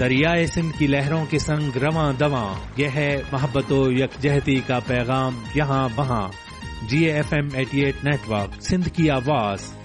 दरियाए सिंध की लहरों के संग रवां दवां, यह है मोहब्बतो यकजहती का पैगाम यहाँ वहाँ। GAFM 88 नेटवर्क, सिंध की आवाज।